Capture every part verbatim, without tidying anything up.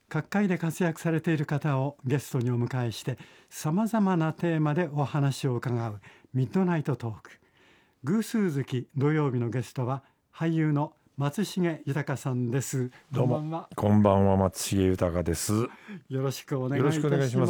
各界で活躍されている方をゲストにお迎えしてさまざまなテーマでお話を伺うミッドナイトトーク。偶数月土曜日のゲストは俳優の松重豊さんです。 どうも、こんばんは。こんばんは、松重豊です。 よろしくお願いいたします。よろしくお願いします。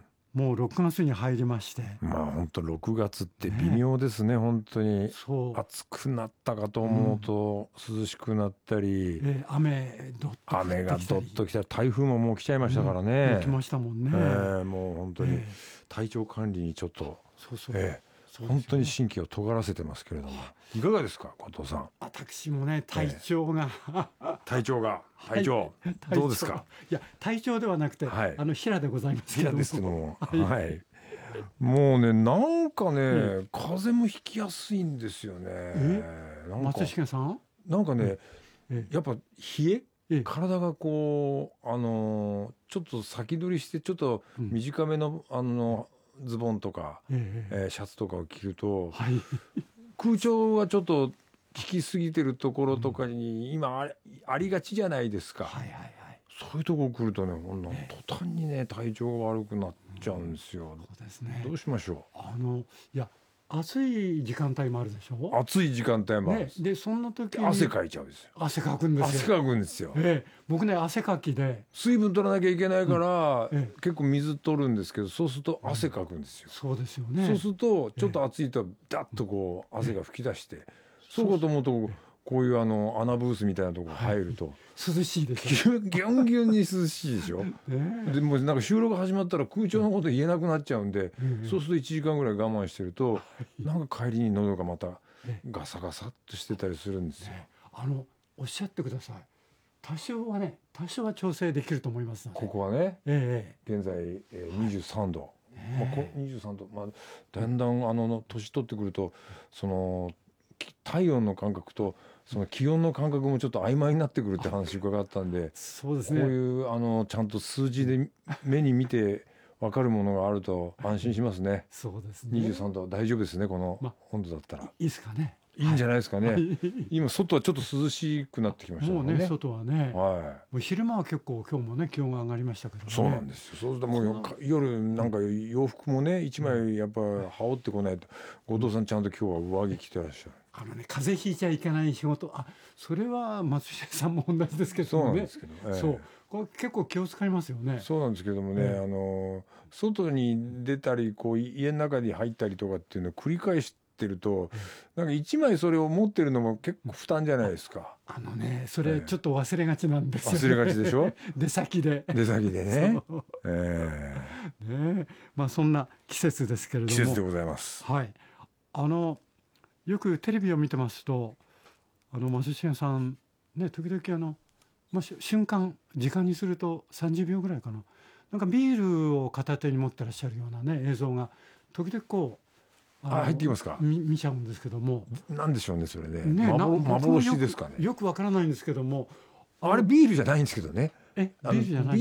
もうろくがつに入りまして、 まあ本当ろくがつって微妙ですね、ね本当に。そう暑くなったかと思うと、うん、涼しくなったり、 えー、雨どっと雨がどっと来たり、台風ももう来ちゃいましたからね、 うん、来ましたもんね、 えー、もう本当に体調管理にちょっと、そうそう、えー本当に神経を尖らせてますけれども、いかがですか後藤さん。 私もね体調が、 えー、体調が体調、はい、どうですか。 いや体調ではなくて、はい、あの平でございますけども、 平ですけども、はい、はい、もうねなんかね、うん、風邪もひきやすいんですよね。 えなんか松重さんなんかね、えやっぱ冷え体がこうあのちょっと先取りしてちょっと短めの、うん、あのズボンとか、えええー、シャツとかを着ると、はい、空調がちょっと効きすぎてるところとかに、うん、今あり、ありがちじゃないですか、はいはいはい、そういうところ来るとね、えー、途端にね体調が悪くなっちゃうんですよ、うん、そうですね、どうしましょう。 あのいや暑い時間帯もあるでしょ。 暑い時間帯もある、ね、 でそんな時に汗かいちゃうんですよ。 汗かくんですよ。 汗かくんですよ、 ええ、僕ね汗かきで水分取らなきゃいけないから、うんええ、結構水取るんですけど、そうすると汗かくんですよ、うん、 そうですよね。 そうするとちょっと暑いとダッとこう汗が吹き出して、ええ、そうかと思うとこういうあの穴ブースみたいなところ入ると、はい、 涼しいでしょ。 ギュンギュンに涼しいでしょ、ええ、でもなんか収録始まったら空調のこと言えなくなっちゃうんで、ええ、そうするといちじかんぐらい我慢してると、ええ、なんか帰りに喉がまたガサガサっとしてたりするんですよ、ええ、 あのおっしゃってください。多少はね多少は調整できると思いますので、 ここはね、ええ、現在、えー、にじゅうさんど、はいまあ、にじゅうさんど、まあ、だんだんあの年取ってくるとその体温の感覚とその気温の感覚もちょっと曖昧になってくるって話伺ったんで、 そうですね、 こういうあのちゃんと数字で目に見て分かるものがあると安心しますね。 そうですね、 にじゅうさんど大丈夫ですね、この温度だったら、ま、 いいですかね。 いいんじゃないですかね、はい、今外はちょっと涼しくなってきましたね。 もうね外はね、 はい、 もう昼間は結構今日もね気温が上がりましたけどね。 そうなんですよ。そうするともう夜なんか洋服もね一枚やっぱ羽織ってこないと、後藤さんちゃんと今日は上着着てらっしゃる。 あのね風邪ひいちゃいけない仕事、あそれは松下さんも同じですけどね。 そうなんですけど、ええ、そうこれ結構気を使いますよね。 そうなんですけどもね、ええ、あの外に出たりこう家の中に入ったりとかっていうのを繰り返してると、なんか一枚それを持ってるのも結構負担じゃないですか。 あのねそれちょっと忘れがちなんですよ、ね、 忘れがちでしょ出先で出先でね、 えー、ねまあそんな季節ですけれども、 季節でございます。 はい、あのよくテレビを見てますとあの松重さんね時々あの、まあ、瞬間時間にするとさんじゅうびょうぐらいかな、なんかビールを片手に持ってらっしゃるようなね映像が時々こうあ入ってきますか。 見, 見ちゃうんですけども、 なんでしょうねそれ ね, ね幻ですかね。 よくわからないんですけども、 あれビールじゃないんですけどね。 えビールじゃない